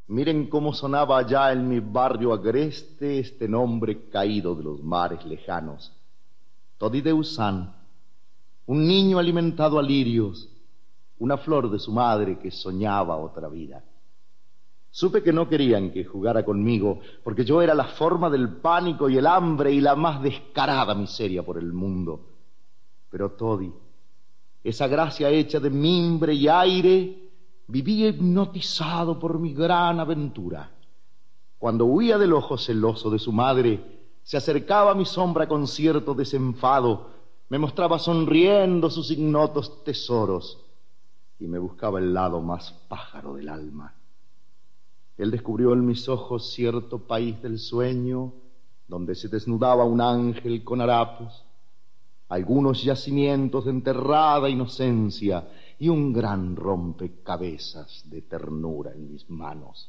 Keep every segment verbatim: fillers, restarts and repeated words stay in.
Miren cómo sonaba allá en mi barrio agreste este nombre caído de los mares lejanos. Todi de Usán, un niño alimentado a lirios, una flor de su madre que soñaba otra vida. Supe que no querían que jugara conmigo, porque yo era la forma del pánico y el hambre y la más descarada miseria por el mundo. Pero Todi, esa gracia hecha de mimbre y aire, vivía hipnotizado por mi gran aventura. Cuando huía del ojo celoso de su madre, se acercaba a mi sombra con cierto desenfado, me mostraba sonriendo sus ignotos tesoros y me buscaba el lado más pájaro del alma. Él descubrió en mis ojos cierto país del sueño, donde se desnudaba un ángel con harapos, algunos yacimientos de enterrada inocencia y un gran rompecabezas de ternura en mis manos.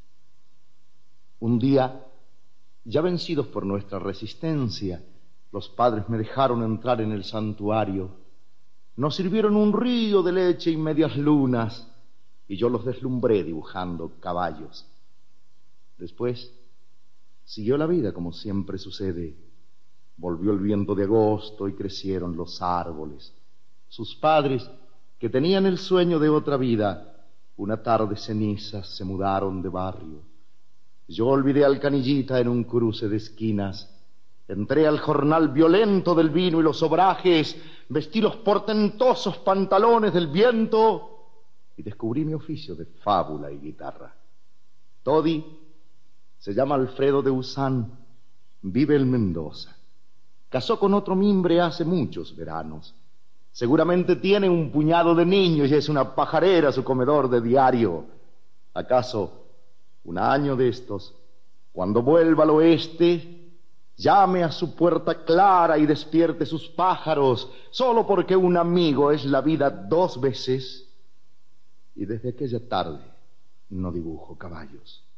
Un día, ya vencidos por nuestra resistencia, los padres me dejaron entrar en el santuario. Nos sirvieron un río de leche y medias lunas, y yo los deslumbré dibujando caballos. Después, siguió la vida como siempre sucede. Volvió el viento de agosto y crecieron los árboles. Sus padres, que tenían el sueño de otra vida, una tarde cenizas se mudaron de barrio. Yo olvidé al canillita en un cruce de esquinas. Entré al jornal violento del vino y los obrajes, vestí los portentosos pantalones del viento y descubrí mi oficio de fábula y guitarra. Todi se llama Alfredo de Usán, vive en Mendoza. Casó con otro mimbre hace muchos veranos. Seguramente tiene un puñado de niños y es una pajarera su comedor de diario. ¿Acaso un año de estos, cuando vuelva al oeste, llame a su puerta clara y despierte sus pájaros, solo porque un amigo es la vida dos veces? Y desde aquella tarde no dibujo caballos.